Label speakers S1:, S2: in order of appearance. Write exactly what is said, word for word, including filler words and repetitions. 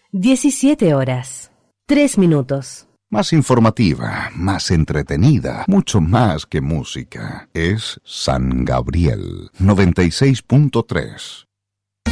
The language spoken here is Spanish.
S1: diecisiete horas, tres minutos.
S2: Más informativa, más entretenida, mucho más que música. Es San Gabriel noventa y seis punto tres.